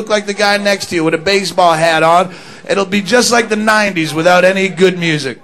look like the guy next to you with a baseball hat on. It'll be just like the 90s without any good music.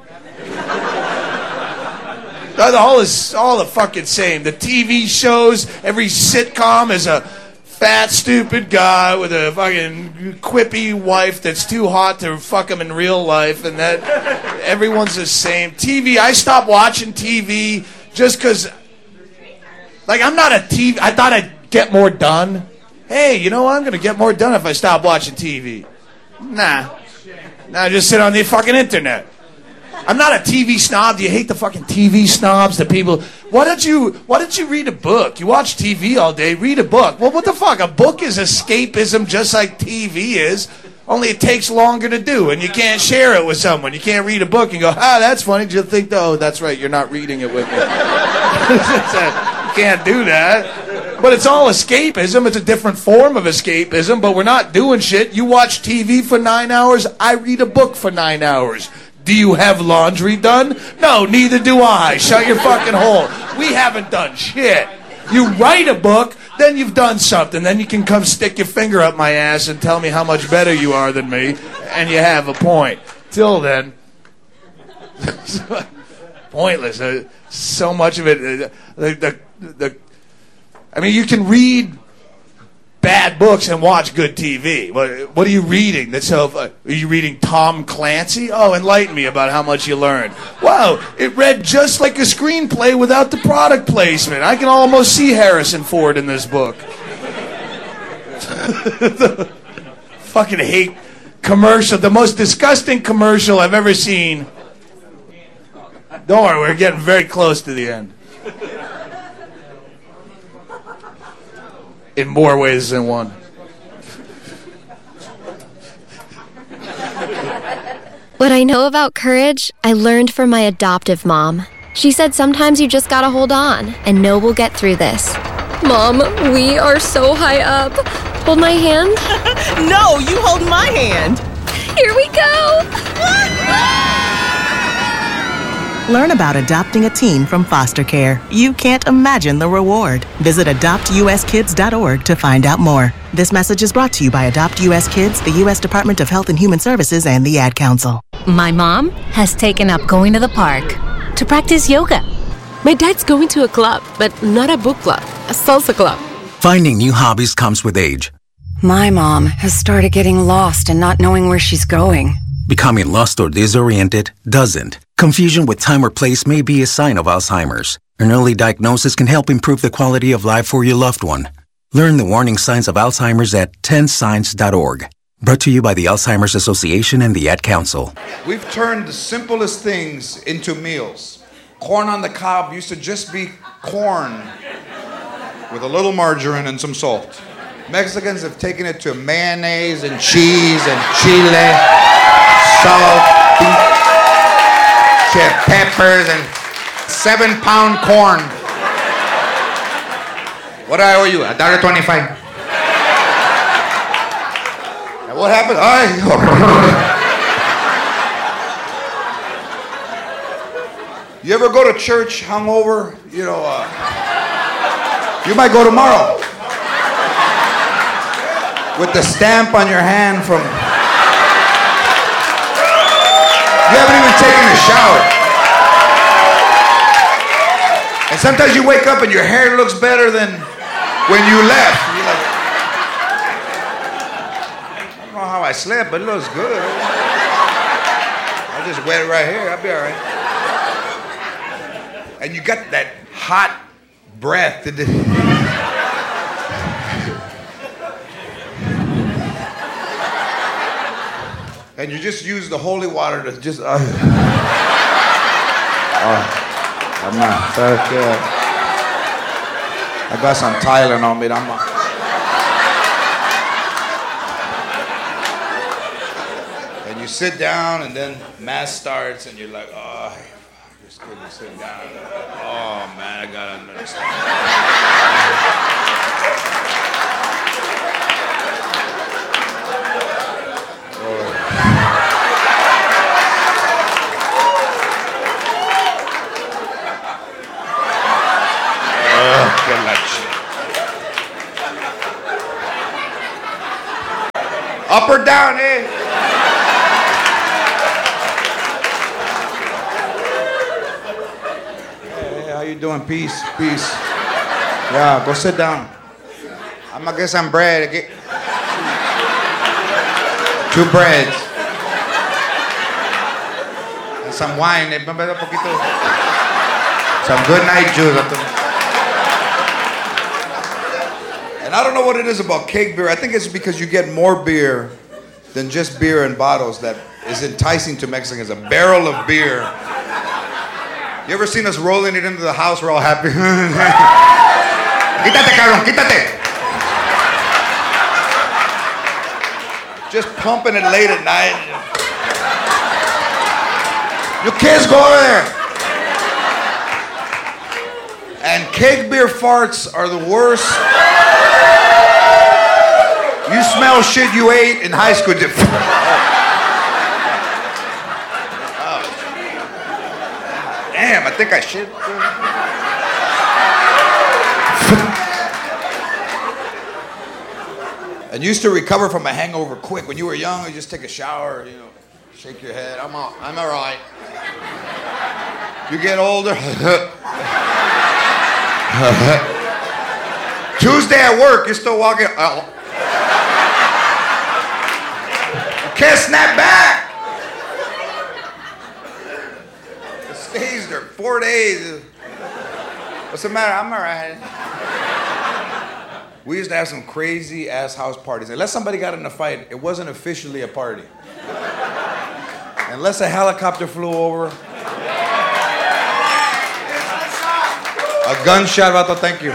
All the fucking same. The TV shows, every sitcom is a fat, stupid guy with a fucking quippy wife that's too hot to fuck him in real life, and that everyone's the same. TV, I stopped watching TV just because, like, I'm not a TV, I thought I'd get more done. Hey, you know what? I'm going to get more done if I stop watching TV. Nah, I just sit on the fucking internet. I'm not a TV snob. Do you hate the fucking TV snobs? The people. Why don't you read a book? You watch TV all day. Read a book. Well, what the fuck? A book is escapism, just like TV is. Only it takes longer to do, and you can't share it with someone. You can't read a book and go, that's funny. You'll think, oh, that's right. You're not reading it with me. You can't do that. But it's all escapism. It's a different form of escapism. But we're not doing shit. You watch TV for 9 hours. I read a book for 9 hours. Do you have laundry done? No, neither do I. Shut your fucking hole. We haven't done shit. You write a book, then you've done something. Then you can come stick your finger up my ass and tell me how much better you are than me, and you have a point. Till then, pointless. So much of it. I mean, you can read bad books and watch good TV. What are you reading? Are you reading Tom Clancy? Oh, enlighten me about how much you learned. Wow, it read just like a screenplay without the product placement. I can almost see Harrison Ford in this book. Fucking hate commercial. The most disgusting commercial I've ever seen. Don't worry, we're getting very close to the end. In more ways than one. What I know about courage, I learned from my adoptive mom. She said sometimes you just gotta hold on and know we'll get through this. Mom, we are so high up. Hold my hand. No, you hold my hand. Here we go. Learn about adopting a teen from foster care. You can't imagine the reward. Visit adoptuskids.org to find out more. This message is brought to you by Adopt US Kids, the U.S. Department of Health and Human Services, and the Ad Council. My mom has taken up going to the park to practice yoga. My dad's going to a club, but not a book club, a salsa club. Finding new hobbies comes with age. My mom has started getting lost and not knowing where she's going. Becoming lost or disoriented doesn't. Confusion with time or place may be a sign of Alzheimer's. An early diagnosis can help improve the quality of life for your loved one. Learn the warning signs of Alzheimer's at 10signs.org. Brought to you by the Alzheimer's Association and the Ad Council. We've turned the simplest things into meals. Corn on the cob used to just be corn with a little margarine and some salt. Mexicans have taken it to mayonnaise and cheese and chile, salt, peppers, and 7-pound corn. What do I owe you? $1.25. And what happened? You ever go to church hungover? You might go tomorrow with the stamp on your hand from. You haven't even taken a shower. And sometimes you wake up and your hair looks better than when you left. You're like, I don't know how I slept, but it looks good. I'll just wet it right here. I'll be all right. And you got that hot breath. And you just use the holy water to just. I'm not so good. I got some Tylenol on me. And you sit down, and then mass starts, and you're like, oh, just couldn't sit down. Oh man, I gotta understand. Up or down, eh? Hey, how you doing? Peace. Yeah, go sit down. I'm gonna get some bread. Get 2 breads. And some wine. Some good night juice. And I don't know what it is about keg beer. I think it's because you get more beer than just beer in bottles that is enticing to Mexicans. A barrel of beer. You ever seen us rolling it into the house? We're all happy. Quítate, cabrón, quítate. Just pumping it late at night. You kids go over there. And keg beer farts are the worst. You smell shit you ate in high school. Damn, I think I shit. And you used to recover from a hangover quick. When you were young, you just take a shower, shake your head. I'm all right. You get older. Tuesday at work, you're still walking. You can't snap back. It stays there 4 days. What's the matter? I'm all right. We used to have some crazy ass house parties. Unless somebody got in a fight, it wasn't officially a party. Unless a helicopter flew over. A gunshot, vato, thank you.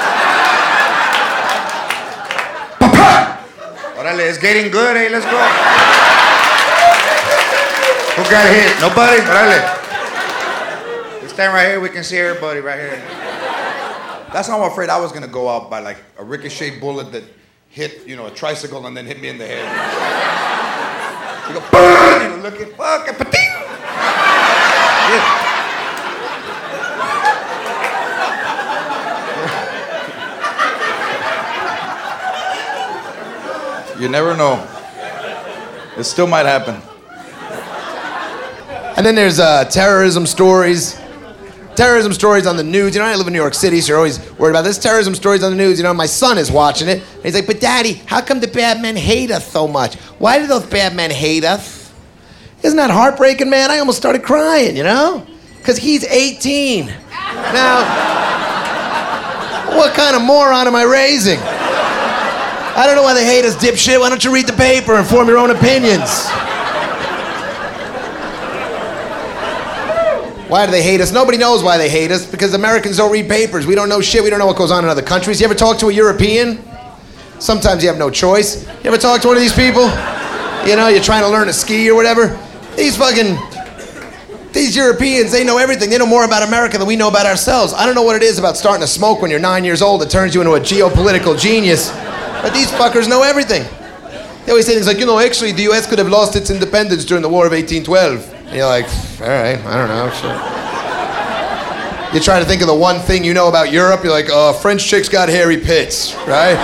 Orale, it's getting good, hey, let's go. Who got hit? Nobody? Orale. We stand right here, we can see everybody right here. That's how I'm afraid I was gonna go out by like a ricochet bullet that hit, a tricycle and then hit me in the head. You go, boom! Looking, fuck, and pating! Yeah. You never know. It still might happen. And then there's terrorism stories. Terrorism stories on the news. I live in New York City, so you're always worried about this. Terrorism stories on the news. My son is watching it. And he's like, but Daddy, how come the bad men hate us so much? Why do those bad men hate us? Isn't that heartbreaking, man? I almost started crying, Because he's 18. Now, what kind of moron am I raising? I don't know why they hate us, dipshit. Why don't you read the paper and form your own opinions? Why do they hate us? Nobody knows why they hate us, because Americans don't read papers. We don't know shit. We don't know what goes on in other countries. You ever talk to a European? Sometimes you have no choice. You ever talk to one of these people? You're trying to learn to ski or whatever. These Europeans, they know everything. They know more about America than we know about ourselves. I don't know what it is about starting to smoke when you're 9 years old that turns you into a geopolitical genius. But these fuckers know everything. They always say things like, actually the US could have lost its independence during the War of 1812. And you're like, all right, I don't know, shit. You try to think of the one thing you know about Europe, you're like, French chicks got hairy pits, right?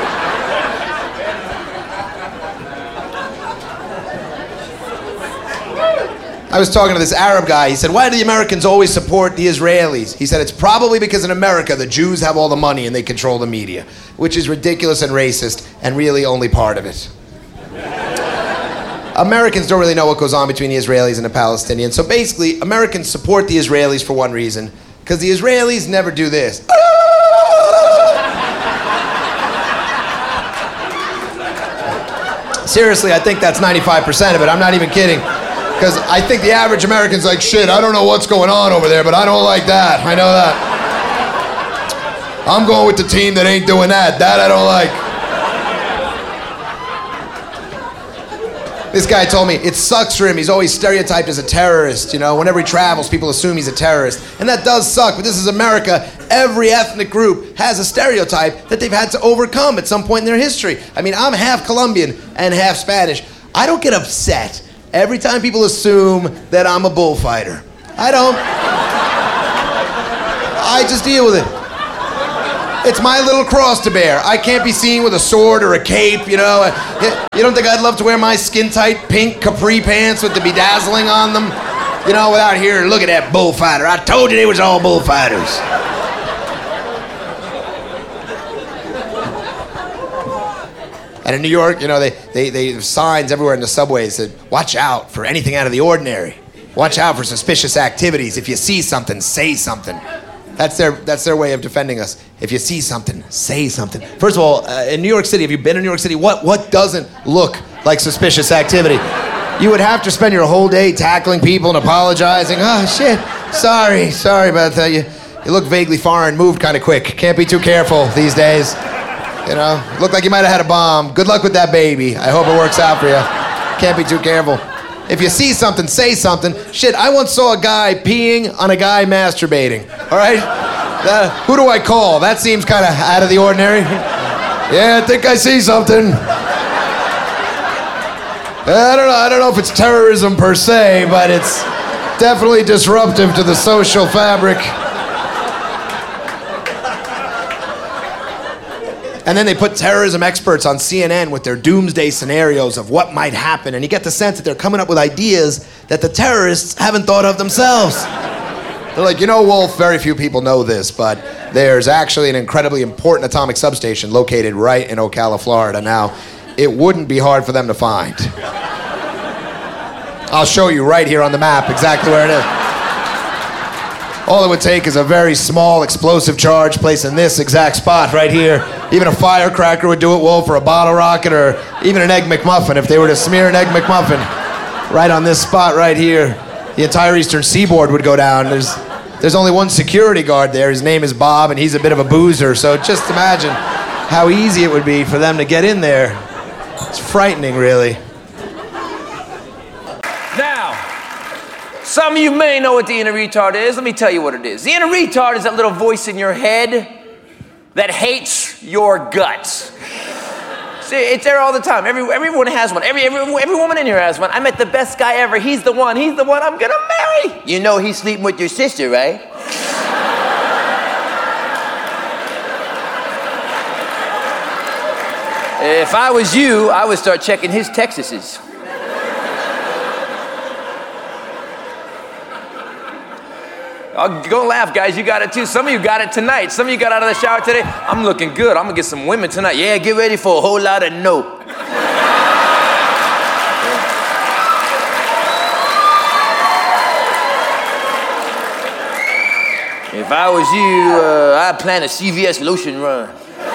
I was talking to this Arab guy. He said, why do the Americans always support the Israelis? He said, it's probably because in America, the Jews have all the money and they control the media, which is ridiculous and racist and really only part of it. Americans don't really know what goes on between the Israelis and the Palestinians. So basically, Americans support the Israelis for one reason, because the Israelis never do this. Seriously, I think that's 95% of it. I'm not even kidding. Because I think the average American's like, shit, I don't know what's going on over there, but I don't like that. I know that. I'm going with the team that ain't doing that. That I don't like. This guy told me it sucks for him. He's always stereotyped as a terrorist. Whenever he travels, people assume he's a terrorist. And that does suck, but this is America. Every ethnic group has a stereotype that they've had to overcome at some point in their history. I mean, I'm half Colombian and half Spanish. I don't get upset every time people assume that I'm a bullfighter. I don't. I just deal with it. It's my little cross to bear. I can't be seen with a sword or a cape, you know. You don't think I'd love to wear my skin-tight pink capri pants with the bedazzling on them? You know, without here, look at that bullfighter. I told you they was all bullfighters. And in New York, you know, they have signs everywhere in the subways that watch out for anything out of the ordinary. Watch out for suspicious activities. If you see something, say something. That's their way of defending us. If you see something, say something. First of all, in New York City, have you been in New York City? What doesn't look like suspicious activity? You would have to spend your whole day tackling people and apologizing. Oh, shit. Sorry about that. You look vaguely foreign, moved kind of quick. Can't be too careful these days. You know, looked like you might have had a bomb. Good luck with that baby. I hope it works out for you. Can't be too careful. If you see something, say something. Shit, I once saw a guy peeing on a guy masturbating. All right? Who do I call? That seems kind of out of the ordinary. Yeah, I think I see something. I don't know if it's terrorism per se, but it's definitely disruptive to the social fabric. And then they put terrorism experts on CNN with their doomsday scenarios of what might happen, and you get the sense that they're coming up with ideas that the terrorists haven't thought of themselves. They're like, you know, Wolf, very few people know this, but there's actually an incredibly important atomic substation located right in Ocala, Florida. Now, it wouldn't be hard for them to find. I'll show you right here on the map exactly where it is. All it would take is a very small explosive charge placed in this exact spot right here. Even a firecracker would do it, Wolf, or a bottle rocket, or even an Egg McMuffin. If they were to smear an Egg McMuffin right on this spot right here, the entire eastern seaboard would go down. There's only one security guard there. His name is Bob, and he's a bit of a boozer. So just imagine how easy it would be for them to get in there. It's frightening, really. Now, some of you may know what the inner retard is. Let me tell you what it is. The inner retard is that little voice in your head that hates your guts. See, it's there all the time. Everyone has one. Every woman in here has one. I met the best guy ever. He's the one I'm gonna marry. You know he's sleeping with your sister, right? If I was you, I would start checking his Texases. Don't laugh, guys. You got it too. Some of you got it tonight. Some of you got out of the shower today. I'm looking good. I'm gonna get some women tonight. Yeah, get ready for a whole lot of no. If I was you, I'd plan a CVS lotion run.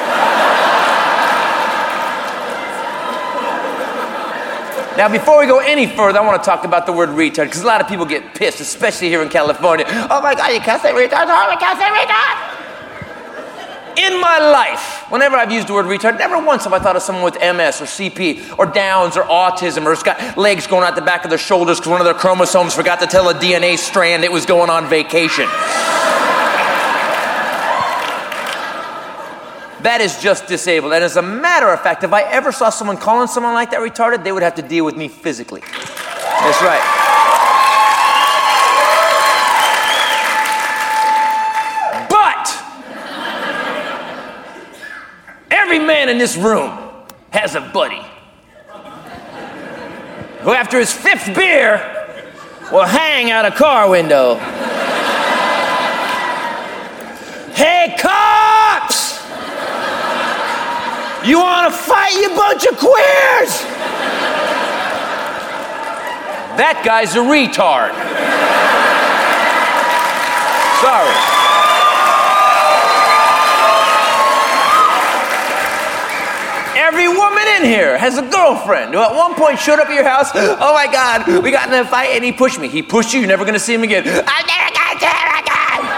Now, before we go any further, I want to talk about the word retard, because a lot of people get pissed, especially here in California. Oh my God, you can't say retard. Oh, you can't say retard. In my life, whenever I've used the word retard, never once have I thought of someone with MS or CP or Downs or autism or has got legs going out the back of their shoulders because one of their chromosomes forgot to tell a DNA strand it was going on vacation. That is just disabled. And as a matter of fact, if I ever saw someone calling someone like that retarded, they would have to deal with me physically. That's right. But every man in this room has a buddy who, after his 5th beer, will hang out a car window. Hey, cops! You want to fight, you bunch of queers? That guy's a retard. Sorry. Every woman in here has a girlfriend who at one point showed up at your house. Oh my God, we got in a fight and he pushed me. He pushed you, you're never gonna see him again. I'm never gonna see him again.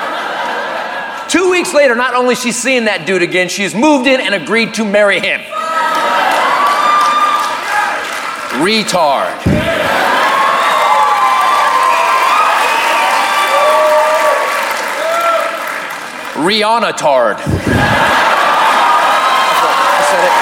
2 weeks later, not only is she seeing that dude again, she's moved in and agreed to marry him. Retard. Rihanna-tard. I said it.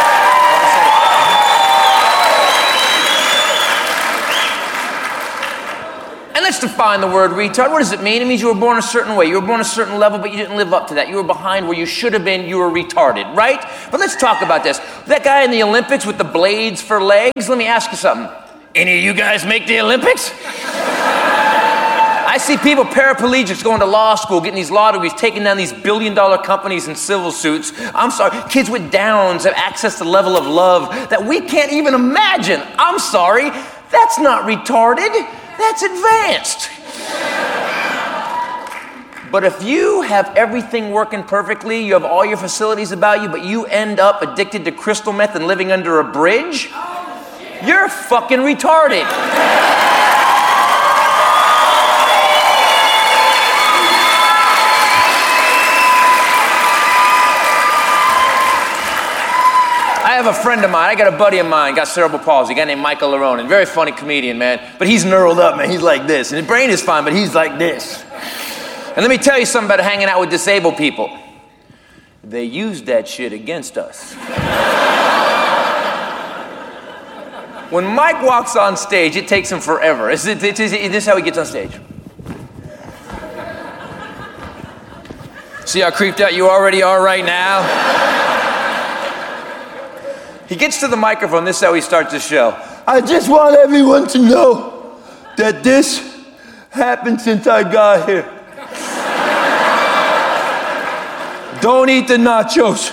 define the word retard. What does it mean? It means you were born a certain way. You were born a certain level, but you didn't live up to that. You were behind where you should have been. You were retarded, right? But let's talk about this. That guy in the Olympics with the blades for legs, let me ask you something. Any of you guys make the Olympics? I see people, paraplegics, going to law school, getting these law degrees, taking down these billion-dollar companies in civil suits. I'm sorry, kids with Downs have access to a level of love that we can't even imagine. I'm sorry, that's not retarded, that's advanced. But if you have everything working perfectly, you have all your facilities about you, but you end up addicted to crystal meth and living under a bridge, you're fucking retarded. I have a friend of mine, I got a buddy of mine, got cerebral palsy, a guy named Michael Laronin, very funny comedian, man. But he's knurled up, man. He's like this. And his brain is fine, but he's like this. And let me tell you something about hanging out with disabled people. They use that shit against us. When Mike walks on stage, it takes him forever. Is this how he gets on stage? See how creeped out you already are right now? He gets to the microphone, this is how he starts the show. I just want everyone to know that this happened since I got here. Don't eat the nachos.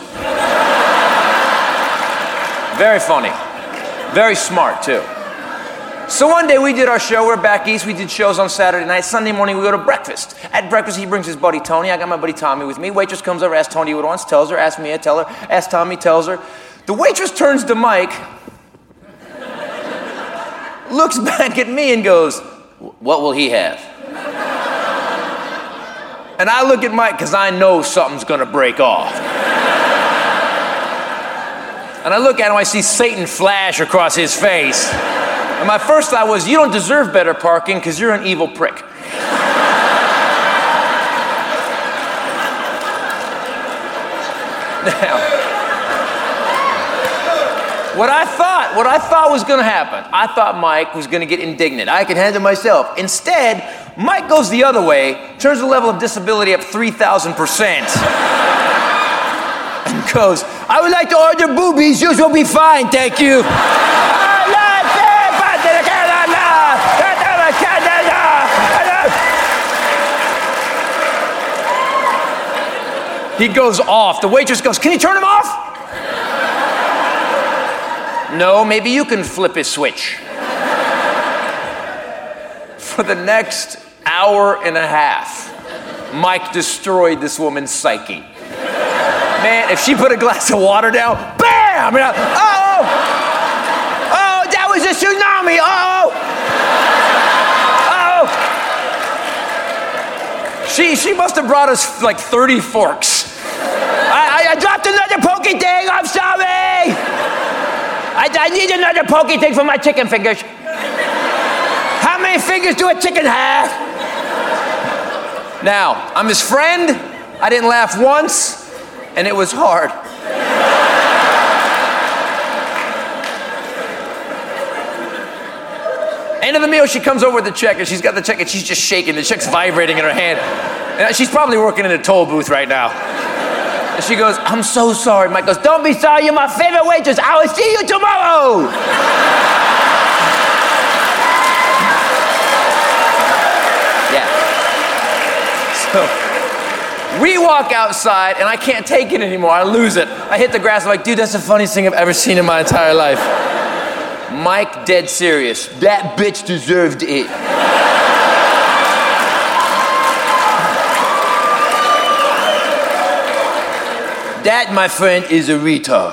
Very funny. Very smart, too. So one day we did our show, we're back east, we did shows on Saturday night. Sunday morning we go to breakfast. At breakfast he brings his buddy Tony, I got my buddy Tommy with me. Waitress comes over, asks Tony what he wants, tells her, asks me, I tell her, asks Tommy, tells her. The waitress turns to Mike, looks back at me and goes, what will he have? And I look at Mike because I know something's gonna break off. And I look at him, I see Satan flash across his face. And my first thought was, you don't deserve better parking because you're an evil prick. Now, what I thought was gonna happen, I thought Mike was gonna get indignant. I could handle myself. Instead, Mike goes the other way, turns the level of disability up 3,000%. And goes, I would like to order boobies, yours will be fine, thank you. He goes off. The waitress goes, can you turn him off? No, maybe you can flip his switch. For the next hour and a half, Mike destroyed this woman's psyche. Man, if she put a glass of water down, bam! Oh, that was a tsunami. She must have brought us like 30 forks. I dropped another pokey thing. I'm sorry. I need another pokey thing for my chicken fingers. How many fingers do a chicken have? Now, I'm his friend. I didn't laugh once, and it was hard. End of the meal, she comes over with the check, and she's got the check, and she's just shaking. The check's vibrating in her hand. And she's probably working in a toll booth right now. And she goes, I'm so sorry. Mike goes, don't be sorry, you're my favorite waitress. I will see you tomorrow. Yeah. So we walk outside, and I can't take it anymore. I lose it. I hit the grass. I'm like, dude, that's the funniest thing I've ever seen in my entire life. Mike, dead serious. That bitch deserved it. That, my friend, is a retard.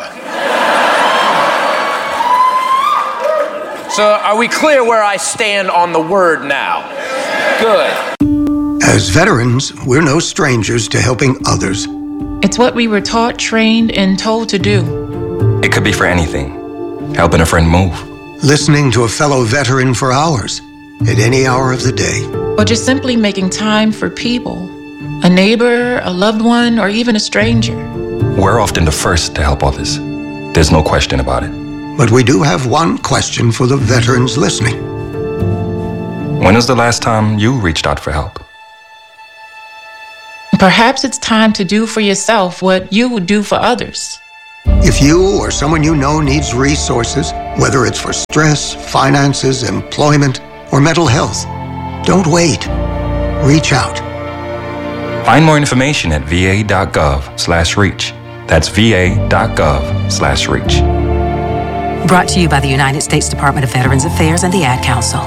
So, are we clear where I stand on the word now? Good. As veterans, we're no strangers to helping others. It's what we were taught, trained, and told to do. It could be for anything. Helping a friend move. Listening to a fellow veteran for hours, at any hour of the day. Or just simply making time for people. A neighbor, a loved one, or even a stranger. We're often the first to help others. There's no question about it. But we do have one question for the veterans listening. When was the last time you reached out for help? Perhaps it's time to do for yourself what you would do for others. If you or someone you know needs resources, whether it's for stress, finances, employment, or mental health, don't wait. Reach out. Find more information at va.gov/reach. That's va.gov/reach. Brought to you by the United States Department of Veterans Affairs and the Ad Council.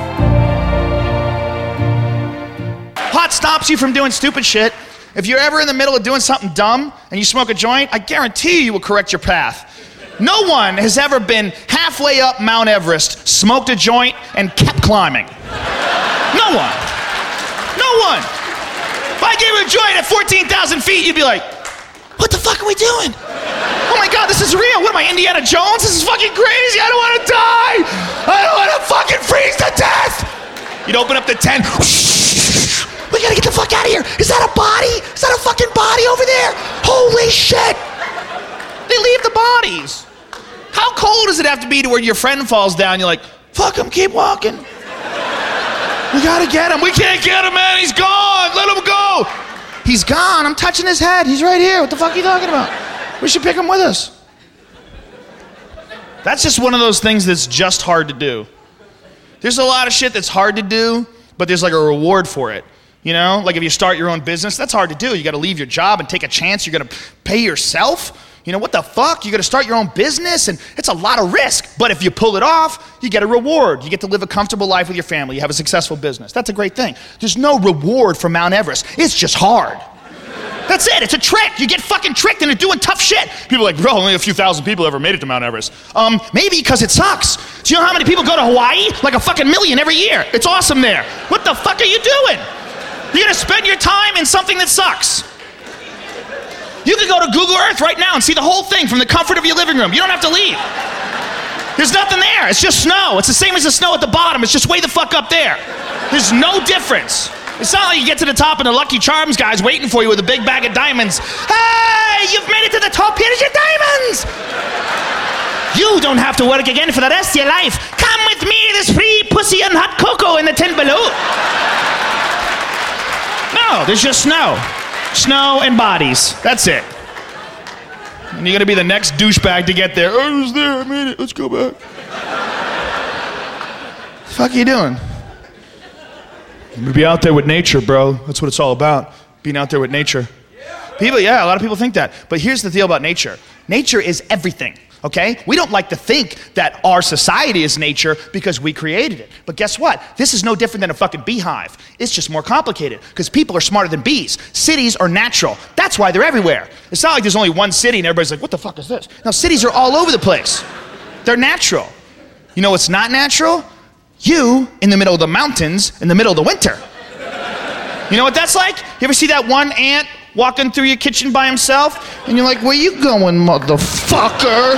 Pot stops you from doing stupid shit. If you're ever in the middle of doing something dumb and you smoke a joint, I guarantee you will correct your path. No one has ever been halfway up Mount Everest, smoked a joint, and kept climbing. No one. No one. If I gave you a joint at 14,000 feet, you'd be like, what the fuck are we doing? Oh my God, this is real. What am I, Indiana Jones? This is fucking crazy. I don't want to die. I don't want to fucking freeze to death. You'd open up the tent. We gotta get the fuck out of here. Is that a body? Is that a fucking body over there? Holy shit. They leave the bodies. How cold does it have to be to where your friend falls down? You're like, fuck him, keep walking. We gotta get him. We can't get him, man. He's gone. Let him go. He's gone. I'm touching his head. He's right here. What the fuck are you talking about? We should pick him with us. That's just one of those things that's just hard to do. There's a lot of shit that's hard to do, but there's like a reward for it. You know, like if you start your own business, that's hard to do. You got to leave your job and take a chance. You're going to pay yourself. You know, what the fuck? You got to start your own business, and it's a lot of risk. But if you pull it off, you get a reward. You get to live a comfortable life with your family. You have a successful business. That's a great thing. There's no reward for Mount Everest. It's just hard. That's it. It's a trick. You get fucking tricked into doing tough shit. People are like, bro, only a few thousand people ever made it to Mount Everest. Maybe because it sucks. Do you know how many people go to Hawaii? Like a fucking million every year. It's awesome there. What the fuck are you doing? You're gonna spend your time in something that sucks. You can go to Google Earth right now and see the whole thing from the comfort of your living room. You don't have to leave. There's nothing there. It's just snow. It's the same as the snow at the bottom. It's just way the fuck up there. There's no difference. It's not like you get to the top and the Lucky Charms guy's waiting for you with a big bag of diamonds. Hey, you've made it to the top. Here's your diamonds. You don't have to work again for the rest of your life. Come with me. There's free pussy and hot cocoa in the tent below. No, there's just snow. Snow and bodies. That's it. And you're gonna be the next douchebag to get there. I was there, I made it, let's go back. What the fuck are you doing? Be out there with nature, bro. That's what it's all about. Being out there with nature. People, yeah, a lot of people think that. But here's the deal about nature. Nature is everything. Okay? We don't like to think that our society is nature because we created it. But guess what? This is no different than a fucking beehive. It's just more complicated because people are smarter than bees. Cities are natural. That's why they're everywhere. It's not like there's only one city and everybody's like, what the fuck is this? No, cities are all over the place. They're natural. You know what's not natural? You in the middle of the mountains in the middle of the winter. You know what that's like? You ever see that one ant walking through your kitchen by himself? And you're like, where you going, motherfucker?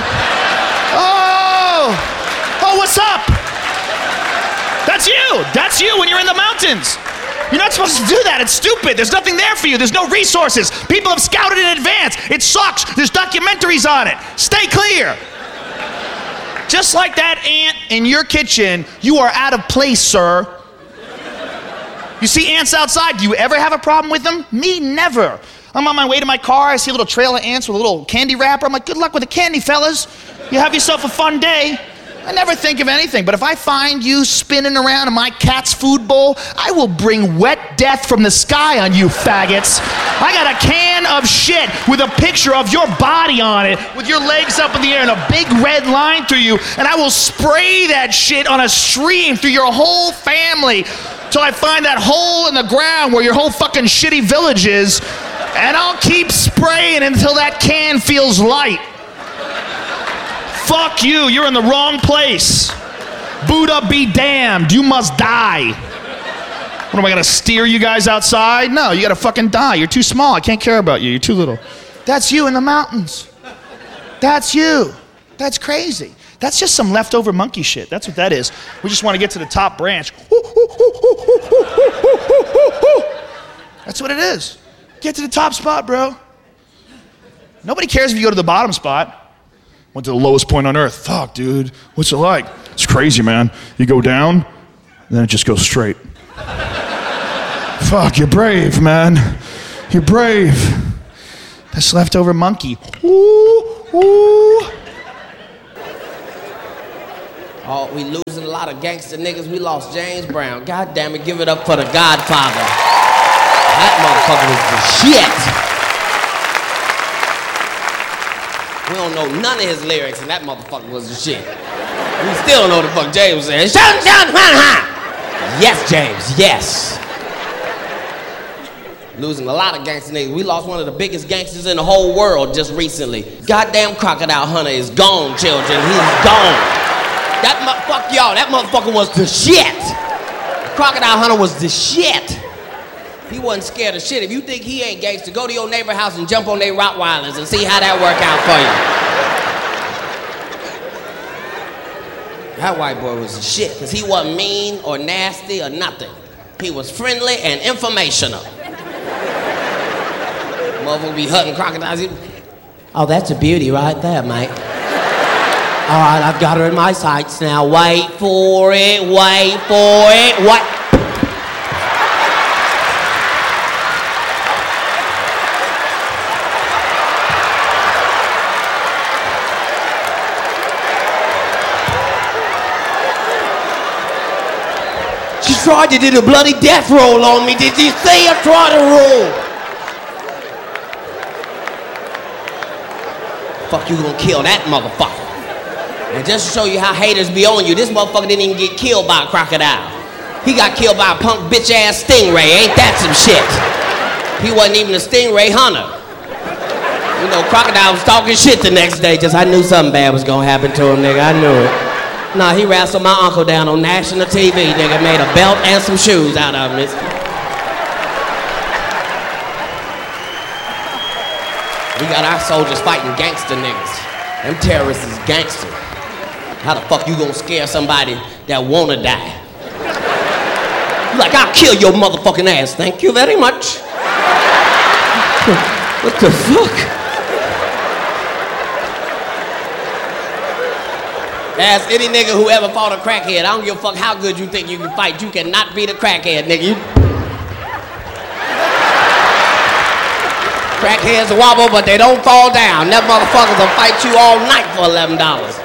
Oh, what's up? That's you. That's you when you're in the mountains. You're not supposed to do that. It's stupid. There's nothing there for you. There's no resources. People have scouted in advance. It sucks. There's documentaries on it. Stay clear. Just like that ant in your kitchen, you are out of place, sir. You see ants outside, do you ever have a problem with them? Me, never. I'm on my way to my car, I see a little trail of ants with a little candy wrapper. I'm like, good luck with the candy, fellas. You have yourself a fun day. I never think of anything, but if I find you spinning around in my cat's food bowl, I will bring wet death from the sky on you faggots. I got a can of shit with a picture of your body on it, with your legs up in the air and a big red line through you, and I will spray that shit on a stream through your whole family till I find that hole in the ground where your whole fucking shitty village is, and I'll keep spraying until that can feels light. Fuck you, you're in the wrong place. Buddha be damned, you must die. What am I gonna steer you guys outside? No, you gotta fucking die. You're too small, I can't care about you, you're too little. That's you in the mountains. That's you. That's crazy. That's just some leftover monkey shit, that's what that is. We just wanna get to the top branch. That's what it is. Get to the top spot, bro. Nobody cares if you go to the bottom spot. Went to the lowest point on earth. Fuck, dude. What's it like? It's crazy, man. You go down, and then it just goes straight. Fuck, you're brave, man. You're brave. This leftover monkey. Ooh, ooh. Oh, we losing a lot of gangster niggas. We lost James Brown. God damn it, give it up for the Godfather. That motherfucker was the shit. We don't know none of his lyrics, and that motherfucker was the shit. We still don't know what the fuck James was saying. Yes, James, yes. Losing a lot of gangster niggas. We lost one of the biggest gangsters in the whole world just recently. Goddamn Crocodile Hunter is gone, children. He's gone. Fuck y'all, that motherfucker was the shit. Crocodile Hunter was the shit. He wasn't scared of shit. If you think he ain't gangster, go to your neighbor's house and jump on their Rottweilers and see how that work out for you. That white boy was the shit, because he wasn't mean or nasty or nothing. He was friendly and informational. Motherfucker be hunting crocodiles. Oh, that's a beauty right there, mate. All right, I've got her in my sights now. Wait for it, wait for it, wait. She tried to do the bloody death roll on me. Did you see her try to roll? Fuck, you gonna kill that motherfucker. And just to show you how haters be on you, this motherfucker didn't even get killed by a crocodile. He got killed by a punk bitch ass stingray. Ain't that some shit? He wasn't even a stingray hunter. You know, crocodile was talking shit the next day. Just I knew something bad was gonna happen to him, nigga. I knew it. Nah, he wrestled my uncle down on national TV, nigga. Made a belt and some shoes out of him. We got our soldiers fighting gangster niggas. Them terrorists is gangster. How the fuck you gonna scare somebody that wanna die? You like, I'll kill your motherfucking ass. Thank you very much. What the fuck? Ask any nigga who ever fought a crackhead. I don't give a fuck how good you think you can fight. You cannot beat a crackhead, nigga. Crackheads wobble, but they don't fall down. Them motherfuckers will fight you all night for $11.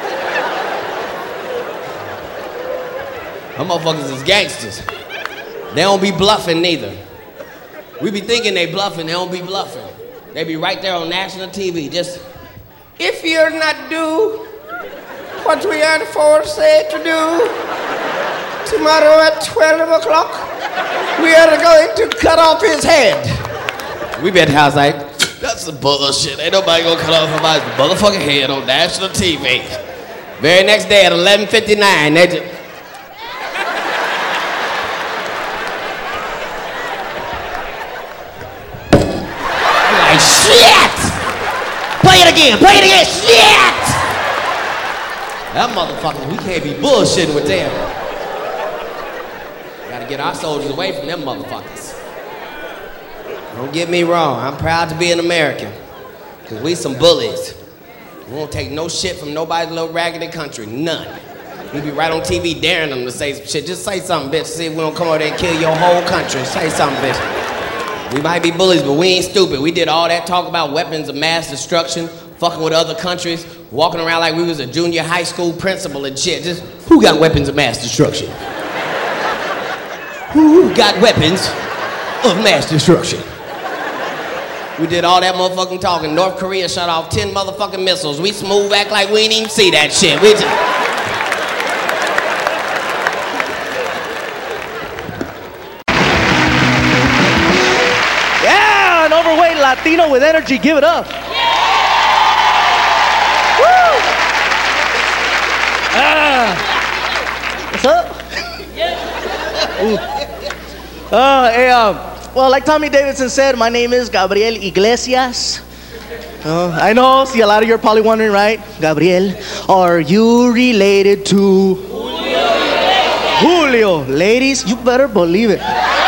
Them motherfuckers is gangsters. They don't be bluffing neither. We be thinking they bluffing, they don't be bluffing. They be right there on national TV, just, if you're not do what we are forced to do, tomorrow at 12 o'clock, we are going to cut off his head. We be at the house like, that's some bullshit. Ain't nobody gonna cut off somebody's motherfucking head on national TV. Very next day at 11:59, they just... like, shit! Play it again, shit! That motherfucker, we can't be bullshitting with them. Gotta get our soldiers away from them motherfuckers. Don't get me wrong, I'm proud to be an American, because we some bullies. We won't take no shit from nobody's little raggedy country, none. We be right on TV daring them to say some shit. Just say something, bitch, see if we don't come over there and kill your whole country. Say something, bitch. We might be bullies, but we ain't stupid. We did all that talk about weapons of mass destruction, fucking with other countries, walking around like we was a junior high school principal and shit. Just, who got weapons of mass destruction? Who got weapons of mass destruction? We did all that motherfucking talking. North Korea shot off 10 motherfucking missiles. We smooth act like we ain't even see that shit. We just... Yeah, an overweight Latino with energy. Give it up. Woo! What's up? Hey, well, like Tommy Davidson said, my name is Gabriel Iglesias. I know, see, a lot of you are probably wondering, right? Gabriel, are you related to Julio? Ladies, you better believe it.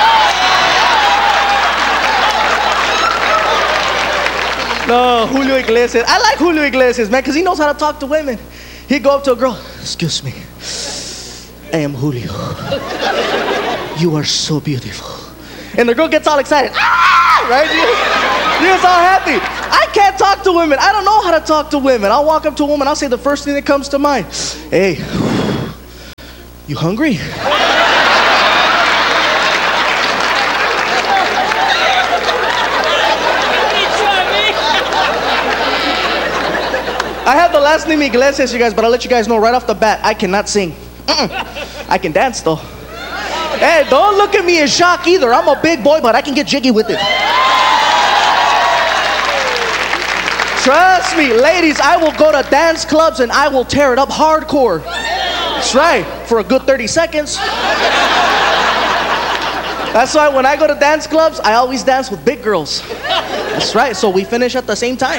No, Julio Iglesias. I like Julio Iglesias, man, because he knows how to talk to women. He'd go up to a girl, excuse me, I am Julio. you are so beautiful. And the girl gets all excited. Ah! Right? She gets all happy. I can't talk to women. I don't know how to talk to women. I'll walk up to a woman. I'll say the first thing that comes to mind. Hey, you hungry? I have the last name Iglesias, you guys, but I'll let you guys know right off the bat, I cannot sing. I can dance, though. Hey, don't look at me in shock either. I'm a big boy, but I can get jiggy with it. Trust me, ladies, I will go to dance clubs and I will tear it up hardcore. That's right, for a good 30 seconds. That's why when I go to dance clubs, I always dance with big girls. That's right, so we finish at the same time.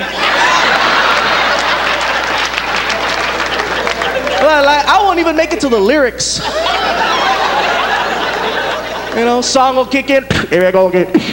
Like, I won't even make it to the lyrics. You know, song will kick in. Here I go again.